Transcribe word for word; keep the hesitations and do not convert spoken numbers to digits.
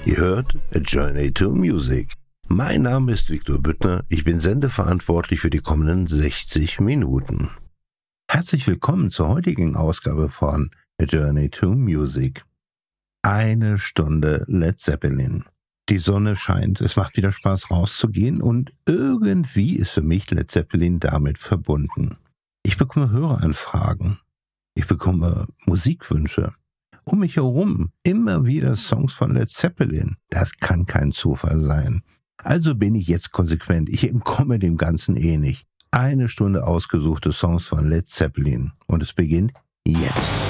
Ihr hört A Journey to Music. Mein Name ist Viktor Büttner, ich bin sendeverantwortlich für die kommenden sechzig Minuten. Herzlich willkommen zur heutigen Ausgabe von A Journey to Music. Eine Stunde Led Zeppelin. Die Sonne scheint, es macht wieder Spaß rauszugehen und irgendwie ist für mich Led Zeppelin damit verbunden. Ich bekomme Höreranfragen, ich bekomme Musikwünsche. Um mich herum immer wieder Songs von Led Zeppelin. Das kann kein Zufall sein. Also bin ich jetzt konsequent. Ich entkomme dem Ganzen eh nicht. Eine Stunde ausgesuchte Songs von Led Zeppelin. Und es beginnt jetzt.